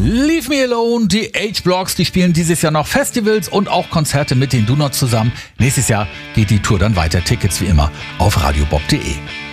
Leave Me Alone, die H-Blocks, die spielen dieses Jahr noch Festivals und auch Konzerte mit den Do Not zusammen. Nächstes Jahr geht die Tour dann weiter. Tickets wie immer auf radiobob.de.